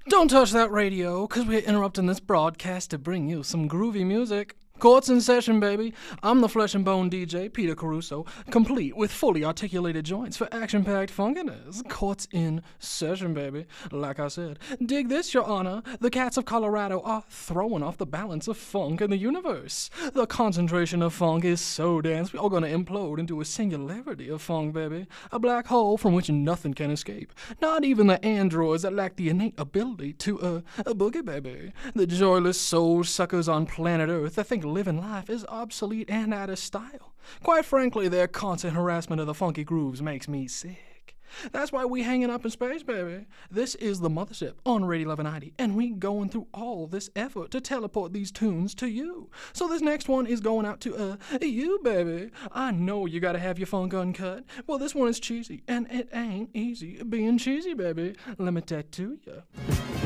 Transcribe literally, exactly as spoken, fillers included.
Don't touch that radio, because we're interrupting this broadcast to bring you some groovy music. Courts in session, baby. I'm the flesh and bone D J, Peter Caruso, complete with fully articulated joints for action-packed funkiness. Courts in session, baby. Like I said, dig this, Your Honor. The cats of Colorado are throwing off the balance of funk in the universe. The concentration of funk is so dense, we're all gonna implode into a singularity of funk, baby. A black hole from which nothing can escape. Not even the androids that lack the innate ability to, uh, a boogie, baby. The joyless soul suckers on planet Earth that think living life is obsolete and out of style. Quite frankly, their constant harassment of the funky grooves makes me sick. That's why we hanging up in space, baby. This is the Mothership on Radio eleven ninety, and we going through all this effort to teleport these tunes to you. So this next one is going out to, uh, you, baby. I know you gotta have your funk uncut. Well, this one is cheesy, and it ain't easy being cheesy, baby. Let me tattoo ya.